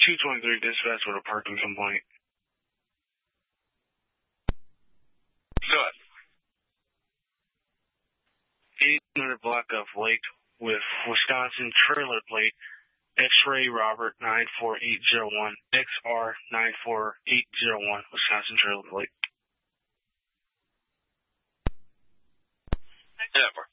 223 dispatch with a parking complaint. Go ahead. 800 block of Lake with Wisconsin trailer plate X-Ray Robert 94801 XR 94801 Wisconsin trailer plate. Yeah,